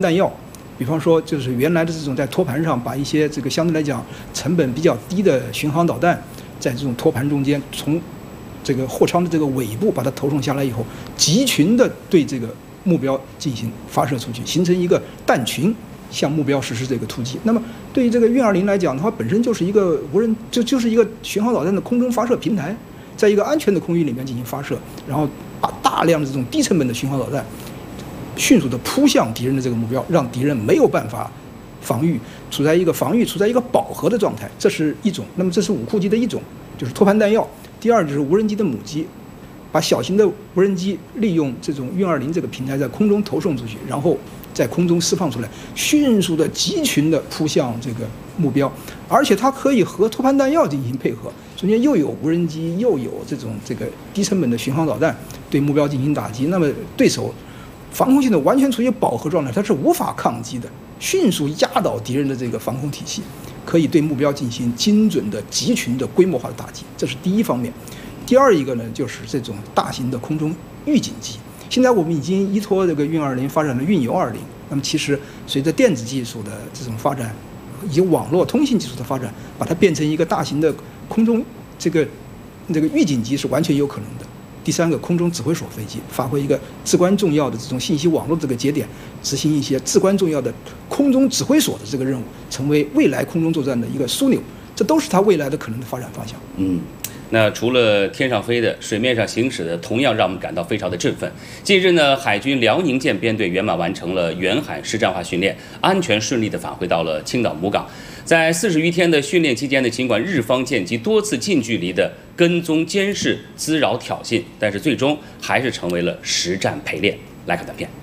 弹药，比方说就是原来的这种在托盘上把一些这个相对来讲成本比较低的巡航导弹，在这种托盘中间从这个货舱的这个尾部把它投送下来以后，集群的对这个目标进行发射出去，形成一个弹群向目标实施这个突击。那么对于这个运20来讲的话，本身就是一个无人就是一个巡航导弹的空中发射平台，在一个安全的空域里面进行发射，然后把大量的这种低成本的巡航导弹迅速的扑向敌人的这个目标，让敌人没有办法防御，处在一个饱和的状态，这是一种。那么这是武库级的一种，就是托盘弹药。第二就是无人机的母机，把小型的无人机利用这种运20这个平台在空中投送出去，然后在空中释放出来，迅速的集群的扑向这个目标，而且它可以和托盘弹药进行配合，中间又有无人机，又有这个低成本的巡航导弹对目标进行打击。那么对手防空系统完全处于饱和状态，它是无法抗击的，迅速压倒敌人的这个防空体系，可以对目标进行精准的集群的规模化的打击，这是第一方面。第二一个呢，就是这种大型的空中预警机。现在我们已经依托这个运20发展了运油20，那么其实随着电子技术的这种发展，以及网络通信技术的发展，把它变成一个大型的空中这个预警机是完全有可能的。第三个，空中指挥所飞机发挥一个至关重要的这种信息网络这个节点，执行一些至关重要的空中指挥所的这个任务，成为未来空中作战的一个枢纽，这都是它未来的可能的发展方向。 那除了天上飞的，水面上行驶的，同样让我们感到非常的振奋。近日呢，海军辽宁舰编队圆满完成了远海实战化训练，安全顺利地返回到了青岛母港。在40余天的训练期间呢，尽管日方舰机多次近距离的跟踪监视、滋扰挑衅，但是最终还是成为了实战陪练。来看短片。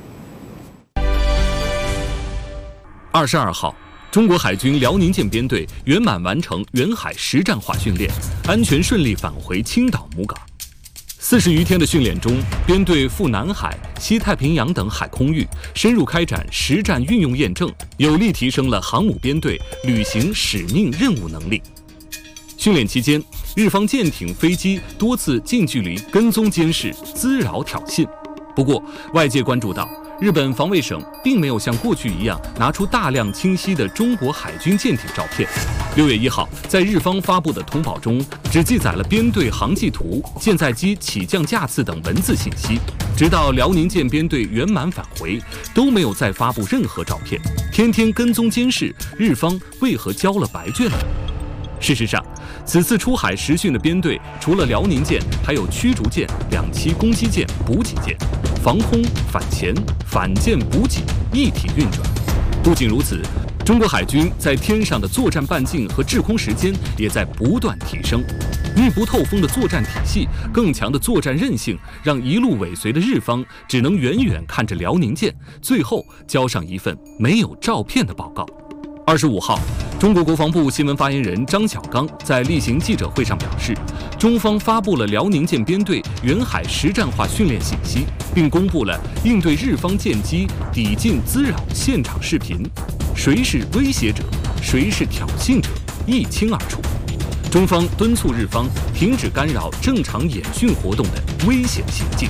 22号。中国海军辽宁舰编队圆满完成远海实战化训练，安全顺利返回青岛母港。40余天的训练中，编队赴南海、西太平洋等海空域，深入开展实战运用验证，有力提升了航母编队履行使命任务能力。训练期间，日方舰艇、飞机多次近距离跟踪监视、滋扰挑衅。不过，外界关注到，日本防卫省并没有像过去一样拿出大量清晰的中国海军舰艇照片。6月1号，在日方发布的通报中，只记载了编队航迹图、舰载机起降架次等文字信息。直到辽宁舰编队圆满返回，都没有再发布任何照片。天天跟踪监视，日方为何交了白卷呢？事实上，此次出海实训的编队，除了辽宁舰，还有驱逐舰、2栖攻击舰、补给舰，防空、反潜、反舰补给一体运转。不仅如此，中国海军在天上的作战半径和制空时间也在不断提升。密不透风的作战体系，更强的作战韧性，让一路尾随的日方只能远远看着辽宁舰，最后交上一份没有照片的报告。25号，中国国防部新闻发言人张晓刚在例行记者会上表示，中方发布了辽宁舰编队远海实战化训练信息，并公布了应对日方舰机抵近滋扰现场视频，谁是威胁者，谁是挑衅者，一清二楚。中方敦促日方停止干扰正常演训活动的危险行径。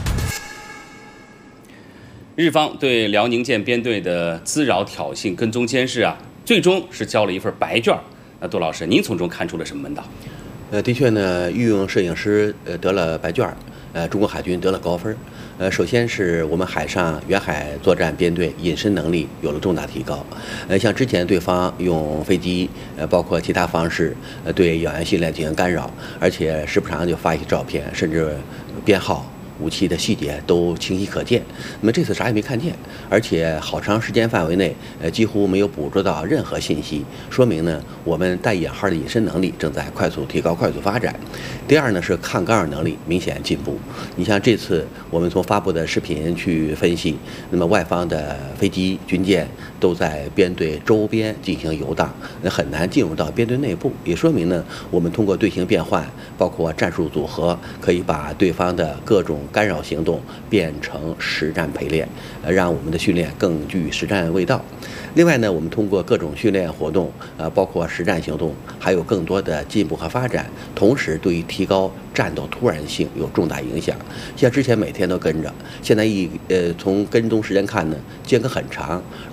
日方对辽宁舰编队的滋扰、挑衅、跟踪监视最终是交了一份白卷。那杜老师，您从中看出了什么门道？ 的确呢，御用摄影师得了白卷，中国海军得了高分。首先是我们海上远海作战编队隐身能力有了重大提高。像之前对方用飞机包括其他方式对演员训练进行干扰，而且时不常就发一些照片，甚至编号、武器的细节都清晰可见。那么这次啥也没看见，而且好长时间范围内几乎没有捕捉到任何信息，说明呢我们带引号的隐身能力正在快速提高、快速发展。第二呢是抗干扰能力明显进步。你像这次我们从发布的视频去分析，那么外方的飞机、军舰都在编队周边进行游荡，很难进入到编队内部，也说明呢我们通过队形变换，包括战术组合，可以把对方的各种干扰行动变成实战陪练，让我们的训练更具实战味道。另外呢，我们通过各种训练活动，包括实战行动，还有更多的进步和发展，同时对于提高战斗突然性有重大影响。像之前每天都跟着，现在从跟踪时间看呢，间隔很长，